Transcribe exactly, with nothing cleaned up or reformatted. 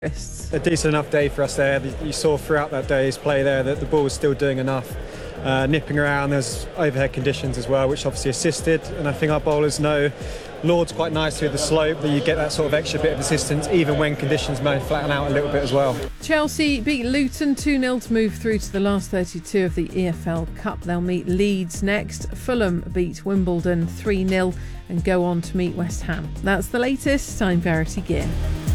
A decent enough day for us there. You saw throughout that day's play there that the ball was still doing enough, uh, nipping around. There's overhead conditions as well, which obviously assisted. And I think our bowlers know Lord's quite nice through the slope, that you get that sort of extra bit of assistance even when conditions may flatten out a little bit as well. Chelsea beat Luton two nil to move through to the last thirty-two of the E F L Cup. They'll meet Leeds next. Fulham beat Wimbledon three nil and go on to meet West Ham. That's the latest. I'm Verity Gear.